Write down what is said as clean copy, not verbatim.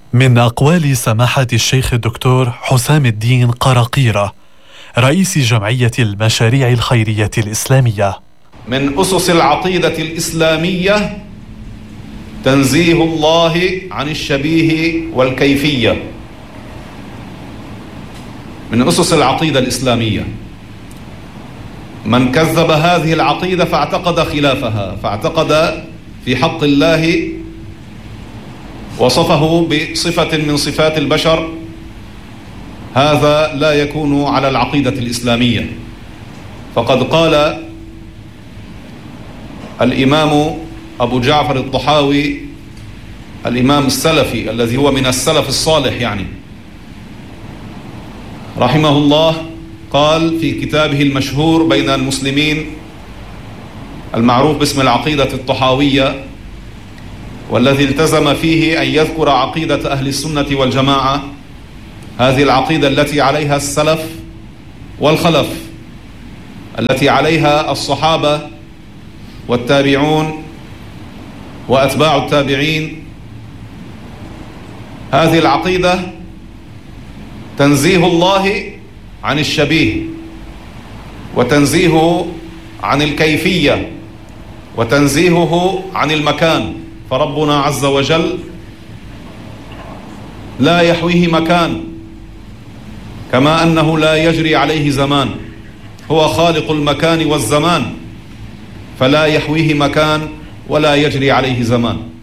من أقوال سماحة الشيخ الدكتور حسام الدين قراقيرة رئيس جمعية المشاريع الخيرية الإسلامية: من أسس العقيدة الإسلامية تنزيه الله عن الشبيه والكيفية. من أسس العقيدة الإسلامية. من كذب هذه العقيدة فاعتقد خلافها، فاعتقد في حق الله وصفه بصفة من صفات البشر، هذا لا يكون على العقيدة الإسلامية. فقد قال الإمام أبو جعفر الطحاوي، الإمام السلفي الذي هو من السلف الصالح رحمه الله، قال في كتابه المشهور بين المسلمين المعروف باسم العقيدة الطحاوية، والذي التزم فيه أن يذكر عقيدة أهل السنة والجماعة، هذه العقيدة التي عليها السلف والخلف، التي عليها الصحابة والتابعون وأتباع التابعين. هذه العقيدة تنزيه الله عن الشبيه، وتنزيهه عن الكيفية، وتنزيهه عن المكان. فربنا عز وجل لا يحويه مكان، كما أنه لا يجري عليه زمان. هو خالق المكان والزمان، فلا يحويه مكان ولا يجري عليه زمان.